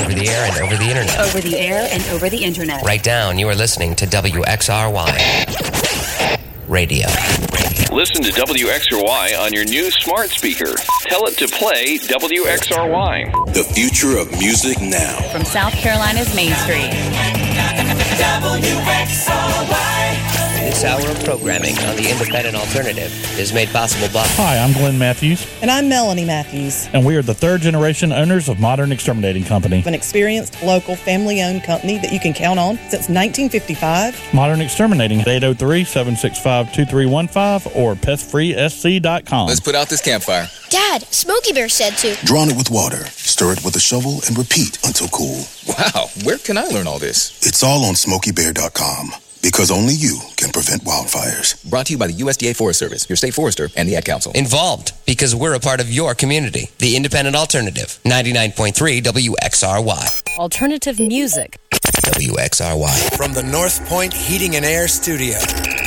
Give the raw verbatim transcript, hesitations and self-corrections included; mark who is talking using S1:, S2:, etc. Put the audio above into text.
S1: Over the air and over the internet.
S2: Over the air and over the internet.
S1: Right down, you are listening to W X R Y Radio.
S3: Listen to W X R Y on your new smart speaker. Tell it to play W X R Y.
S4: The future of music now.
S2: From South Carolina's Main Street.
S5: W X R Y.
S1: This hour of programming on the Independent Alternative is made possible by...
S6: Hi, I'm Glenn Matthews.
S7: And I'm Melanie Matthews.
S6: And we are the third generation owners of Modern Exterminating Company.
S7: An experienced, local, family-owned company that you can count on since nineteen fifty-five.
S6: Modern Exterminating, eight oh three, seven six five, two three one five or pest free s c dot com.
S8: Let's put out this campfire.
S9: Dad, Smokey Bear said to.
S4: Drawn it with water, stir it with a shovel, and repeat until cool.
S8: Wow, where can I learn all this?
S4: It's all on smokey bear dot com. Because only you can prevent wildfires.
S8: Brought to you by the U S D A Forest Service, your state forester, and the Ad Council.
S1: Involved because we're a part of your community. The Independent Alternative, ninety-nine point three W X R Y.
S2: Alternative music.
S1: W X R Y.
S10: From the North Point Heating and Air Studio.